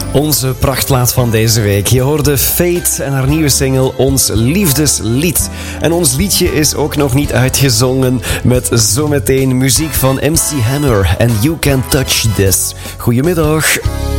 Onze prachtplaat van deze week. Je hoorde Fate en haar nieuwe single Ons Liefdeslied. En ons liedje is ook nog niet uitgezongen met zometeen muziek van MC Hammer en You Can Touch This. Goedemiddag.